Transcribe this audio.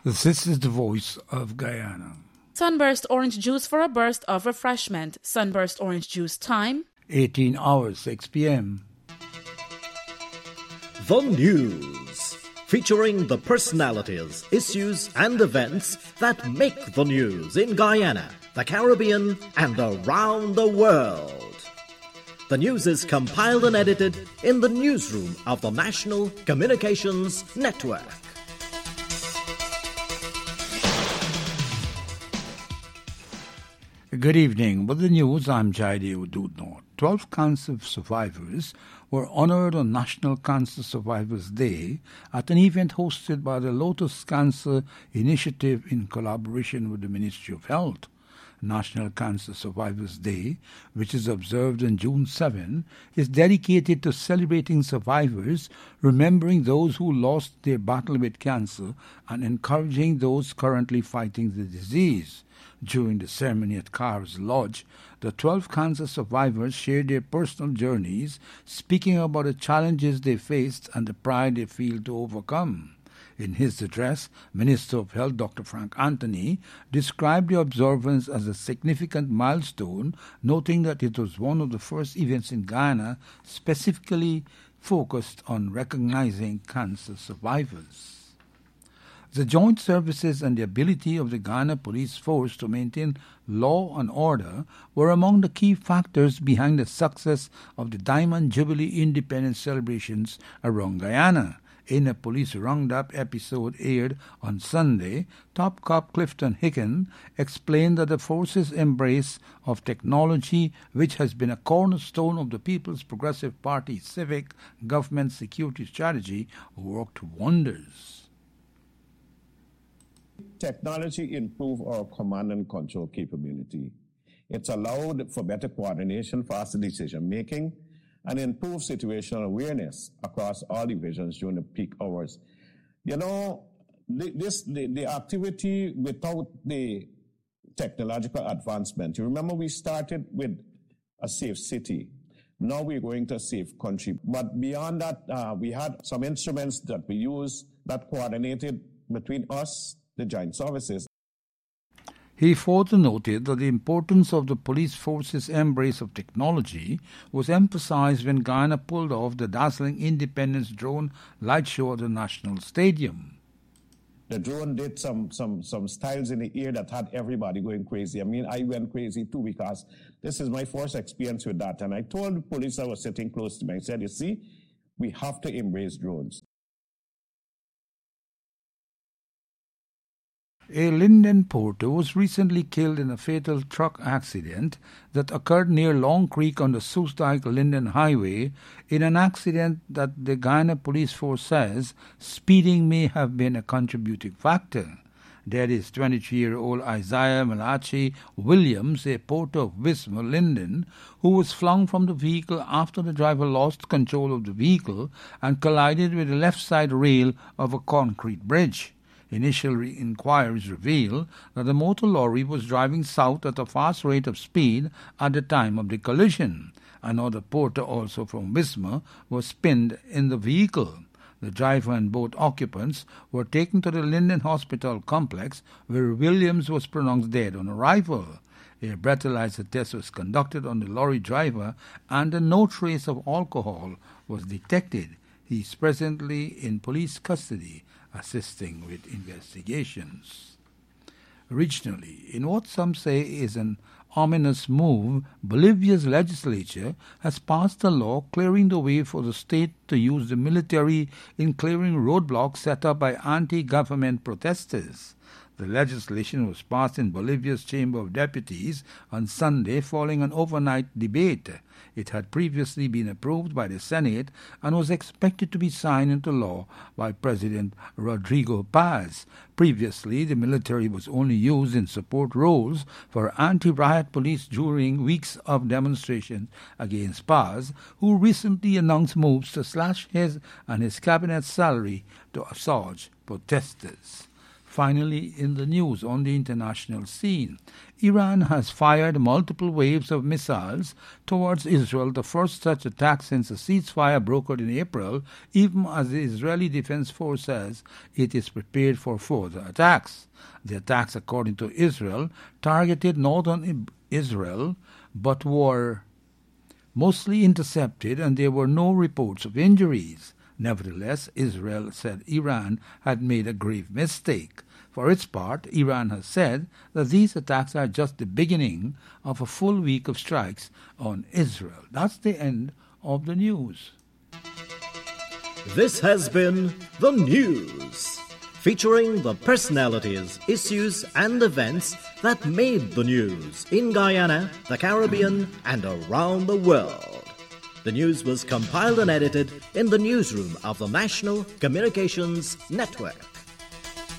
This is the voice of Guyana. Sunburst orange juice for a burst of refreshment. Sunburst orange juice time 18 hours, 6 p.m. The News, featuring the personalities, issues and events that make the news in Guyana, the Caribbean and around the world. The news is compiled and edited in the newsroom of the National Communications Network. Good evening. With the news, I'm Jaide Ududnor. 12 cancer survivors were honored on National Cancer Survivors Day at an event hosted by the Lotus Cancer Initiative in collaboration with the Ministry of Health. National Cancer Survivors Day, which is observed on June 7, is dedicated to celebrating survivors, remembering those who lost their battle with cancer, and encouraging those currently fighting the disease. During the ceremony at Carr's Lodge, the 12 cancer survivors shared their personal journeys, speaking about the challenges they faced and the pride they feel to overcome. In his address, Minister of Health Dr. Frank Anthony described the observance as a significant milestone, noting that it was one of the first events in Guyana specifically focused on recognizing cancer survivors. The joint services and the ability of the Guyana Police Force to maintain law and order were among the key factors behind the success of the Diamond Jubilee Independence celebrations around Guyana. In a police roundup episode aired on Sunday, Top Cop Clifton Hicken explained that the force's embrace of technology, which has been a cornerstone of the People's Progressive Party's civic government security strategy, worked wonders. Technology improved our command and control capability. It's allowed for better coordination, faster decision making, and improved situational awareness across all divisions during the peak hours. You know, the activity without the technological advancement. You remember we started with a safe city. Now we're going to a safe country. But beyond that, we had some instruments that we use that coordinated between us, the joint services. He further noted that the importance of the police force's embrace of technology was emphasized when Guyana pulled off the dazzling Independence drone light show at the National Stadium. The drone did some styles in the air that had everybody going crazy. I mean, I went crazy too because this is my first experience with that. And I told the police that was sitting close to me, I said, you see, we have to embrace drones. A Linden porter was recently killed in a fatal truck accident that occurred near Long Creek on the Soosdijk-Linden Highway, in an accident that the Guyana Police Force says speeding may have been a contributing factor. That is 23-year-old Isaiah Malachi Williams, a porter of Wismar, Linden, who was flung from the vehicle after the driver lost control of the vehicle and collided with the left side rail of a concrete bridge. Initial inquiries reveal that the motor lorry was driving south at a fast rate of speed at the time of the collision. Another porter, also from Wismar, was pinned in the vehicle. The driver and both occupants were taken to the Linden Hospital complex, where Williams was pronounced dead on arrival. A breathalyzer test was conducted on the lorry driver and no trace of alcohol was detected. He is presently in police custody, assisting with investigations. Regionally, in what some say is an ominous move, Bolivia's legislature has passed a law clearing the way for the state to use the military in clearing roadblocks set up by anti-government protesters. The legislation was passed in Bolivia's Chamber of Deputies on Sunday following an overnight debate. It had previously been approved by the Senate and was expected to be signed into law by President Rodrigo Paz. Previously, the military was only used in support roles for anti-riot police during weeks of demonstrations against Paz, who recently announced moves to slash his and his cabinet's salary to assuage protesters. Finally, in the news on the international scene, Iran has fired multiple waves of missiles towards Israel, the first such attack since a ceasefire brokered in April, even as the Israeli Defense Force says it is prepared for further attacks. The attacks, according to Israel, targeted northern Israel, but were mostly intercepted and there were no reports of injuries. Nevertheless, Israel said Iran had made a grave mistake. For its part, Iran has said that these attacks are just the beginning of a full week of strikes on Israel. That's the end of the news. This has been The News, featuring the personalities, issues and events that made the news in Guyana, the Caribbean and around the world. The news was compiled and edited in the newsroom of the National Communications Network.